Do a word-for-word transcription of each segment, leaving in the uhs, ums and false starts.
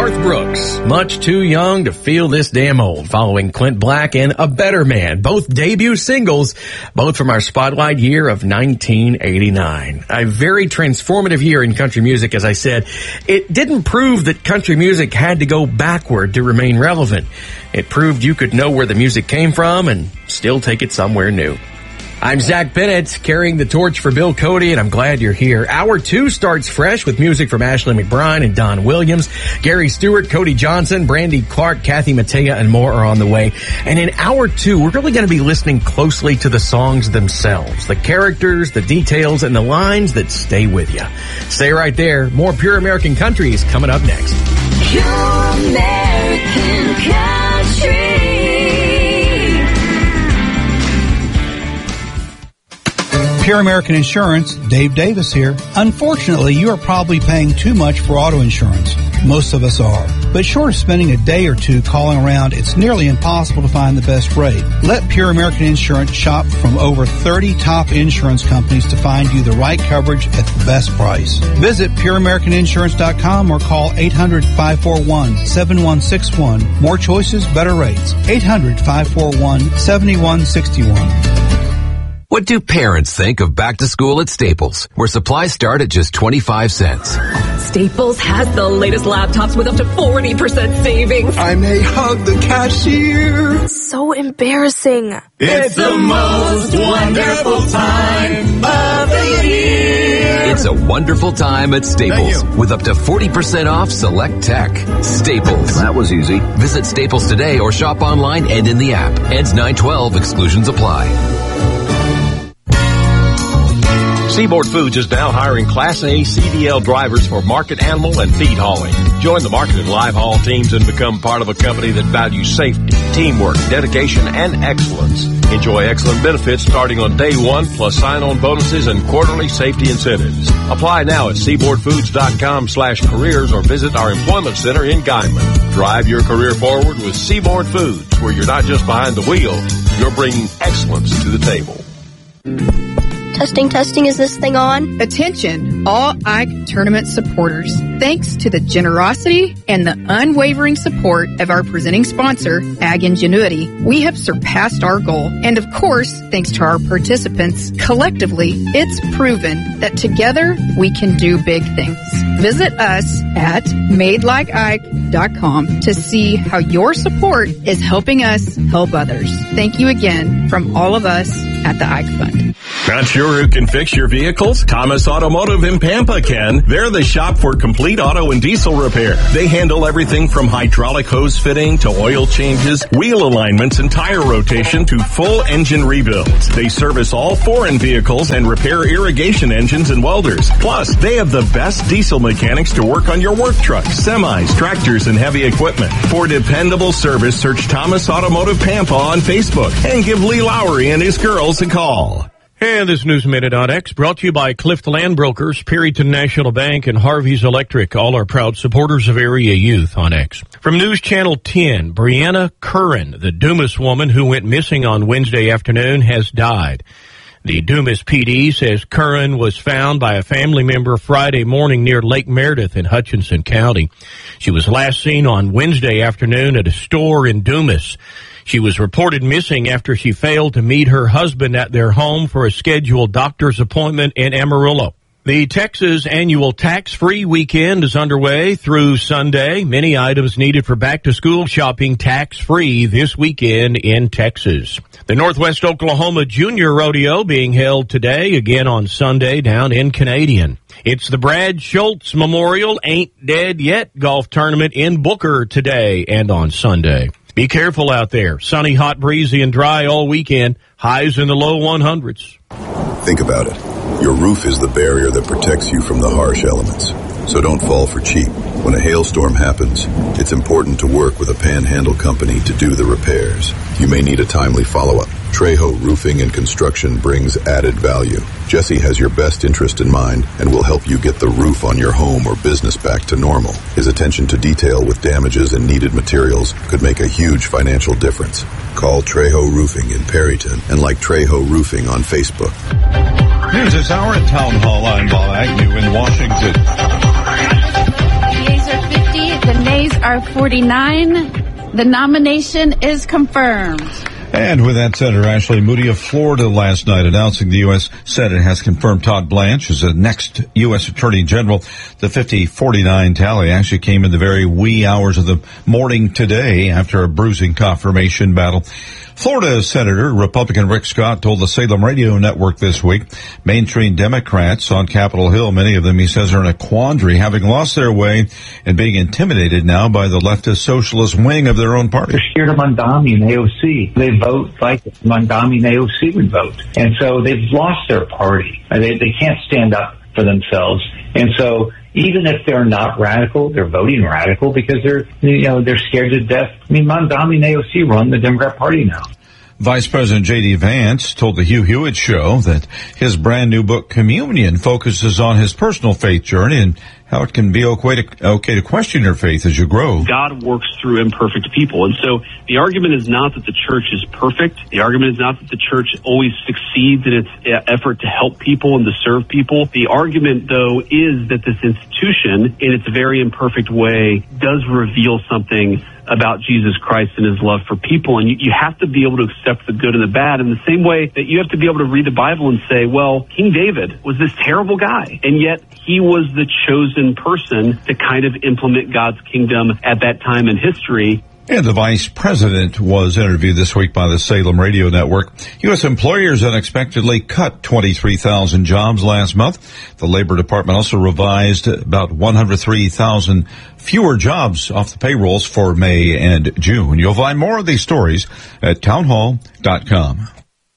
Garth Brooks, much too young to feel this damn old, following Clint Black and A Better Man, both debut singles, both from our spotlight year of nineteen eighty-nine. A very transformative year in country music, as I said. It didn't prove that country music had to go backward to remain relevant. It proved you could know where the music came from and still take it somewhere new. I'm Zach Bennett, carrying the torch for Bill Cody, and I'm glad you're here. Hour two starts fresh with music from Ashley McBryde and Don Williams. Gary Stewart, Cody Johnson, Brandy Clark, Kathy Mattea, and more are on the way. And in hour two, we're really going to be listening closely to the songs themselves, the characters, the details, and the lines that stay with you. Stay right there. More Pure American Country is coming up next. Pure American Country. Pure American Insurance, Dave Davis here. Unfortunately, you are probably paying too much for auto insurance. Most of us are. But short of spending a day or two calling around, it's nearly impossible to find the best rate. Let Pure American Insurance shop from over thirty top insurance companies to find you the right coverage at the best price. Visit pure american insurance dot com or call eight hundred, five four one, seven one six one. More choices, better rates. eight hundred, five four one, seven one six one. What do parents think of back to school at Staples, where supplies start at just twenty-five cents? Staples has the latest laptops with up to forty percent savings. I may hug the cashier. So embarrassing. It's the most wonderful time of the year. It's a wonderful time at Staples with up to forty percent off select tech. Staples. That was easy. Visit Staples today or shop online and in the app. Ends nine twelve. Exclusions apply. Seaboard Foods is now hiring Class A C D L drivers for market animal and feed hauling. Join the market and live haul teams and become part of a company that values safety, teamwork, dedication, and excellence. Enjoy excellent benefits starting on day one, plus sign-on bonuses and quarterly safety incentives. Apply now at seaboardfoods.com slash careers or visit our employment center in Guyman. Drive your career forward with Seaboard Foods, where you're not just behind the wheel, you're bringing excellence to the table. Testing, testing, is this thing on? Attention, all Ike Tournament supporters. Thanks to the generosity and the unwavering support of our presenting sponsor, Ag Ingenuity, we have surpassed our goal. And of course, thanks to our participants, collectively, it's proven that together we can do big things. Visit us at made like ike dot com to see how your support is helping us help others. Thank you again from all of us at the Ike Fund. Not sure who can fix your vehicles? Thomas Automotive in Pampa can. They're the shop for complete auto and diesel repair. They handle everything from hydraulic hose fitting to oil changes, wheel alignments, and tire rotation to full engine rebuilds. They service all foreign vehicles and repair irrigation engines and welders. Plus, they have the best diesel mechanics to work on your work trucks, semis, tractors, and heavy equipment. For dependable service, search Thomas Automotive Pampa on Facebook and give Lee Lowry and his girls a call. And this News Minute on X brought to you by Clift Land Brokers, Perryton National Bank, and Harvey's Electric, all are proud supporters of area youth on X. From News Channel ten, Brianna Curran, the Dumas woman who went missing on Wednesday afternoon, has died. The Dumas P D says Curran was found by a family member Friday morning near Lake Meredith in Hutchinson County. She was last seen on Wednesday afternoon at a store in Dumas. She was reported missing after she failed to meet her husband at their home for a scheduled doctor's appointment in Amarillo. The Texas annual tax-free weekend is underway through Sunday. Many items needed for back-to-school shopping tax-free this weekend in Texas. The Northwest Oklahoma Junior Rodeo being held today, again on Sunday, down in Canadian. It's the Brad Schultz Memorial Ain't Dead Yet golf tournament in Booker today and on Sunday. Be careful out there. Sunny, hot, breezy, and dry all weekend. Highs in the low one hundreds. Think about it. Your roof is the barrier that protects you from the harsh elements. So don't fall for cheap. When a hailstorm happens, it's important to work with a Panhandle company to do the repairs. You may need a timely follow-up. Trejo Roofing and Construction brings added value. Jesse has your best interest in mind and will help you get the roof on your home or business back to normal. His attention to detail with damages and needed materials could make a huge financial difference. Call Trejo Roofing in Perryton and like Trejo Roofing on Facebook. News this hour at Town Hall. I'm Bob Agnew in Washington. The A's are fifty, the Nays R forty-nine. The nomination is confirmed. And with that, Senator Ashley Moody of Florida last night announcing the U S Senate has confirmed Todd Blanche as the next U S Attorney General. The fifty forty-nine tally actually came in the very wee hours of the morning today after a bruising confirmation battle. Florida Senator Republican Rick Scott told the Salem Radio Network this week, mainstream Democrats on Capitol Hill, many of them, he says, are in a quandary, having lost their way and being intimidated now by the leftist socialist wing of their own party. They're scared of Mondami and A O C. They vote like Mondami and A O C would vote. And so they've lost their party. They, they can't stand up for themselves. And so even if they're not radical, they're voting radical because they're, you know, they're scared to death. I mean, Mondami and A O C run the Democrat Party now. Vice President J D. Vance told the Hugh Hewitt Show that his brand new book, Communion, focuses on his personal faith journey and how it can be okay to, okay to question your faith as you grow. God works through imperfect people. And so the argument is not that the church is perfect. The argument is not that the church always succeeds in its effort to help people and to serve people. The argument, though, is that this institution, in its very imperfect way, does reveal something about Jesus Christ and his love for people. And you, you have to be able to accept the good and the bad in the same way that you have to be able to read the Bible and say, well, King David was this terrible guy, and yet he was the chosen person to kind of implement God's kingdom at that time in history. And the vice president was interviewed this week by the Salem Radio Network. U S employers unexpectedly cut twenty-three thousand jobs last month. The Labor Department also revised about one hundred three thousand fewer jobs off the payrolls for May and June. You'll find more of these stories at townhall dot com.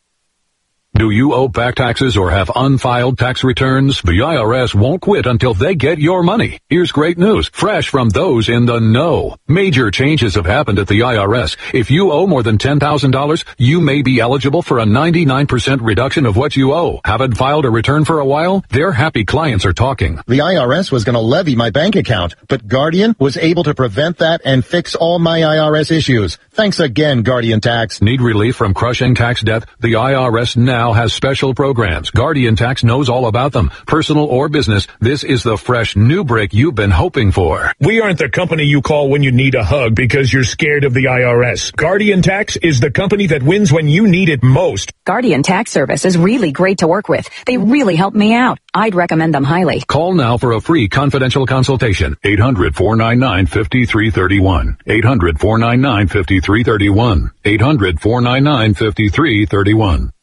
Do you owe back taxes or have unfiled tax returns? The I R S won't quit until they get your money. Here's great news, fresh from those in the know. Major changes have happened at the I R S. If you owe more than ten thousand dollars, you may be eligible for a ninety-nine percent reduction of what you owe. Haven't filed a return for a while? Their happy clients are talking. The I R S was going to levy my bank account, but Guardian was able to prevent that and fix all my I R S issues. Thanks again, Guardian Tax. Need relief from crushing tax debt? The I R S now has special programs. Guardian Tax knows all about them. Personal or business, this is the fresh new break you've been hoping for. We aren't the company you call when you need a hug because you're scared of the I R S. Guardian Tax is the company that wins when you need it most. Guardian Tax Service is really great to work with. They really help me out. I'd recommend them highly. Call now for a free confidential consultation. eight hundred, four nine nine, five three three one. eight hundred, four nine nine, five three three one. eight hundred, four nine nine, five three three one.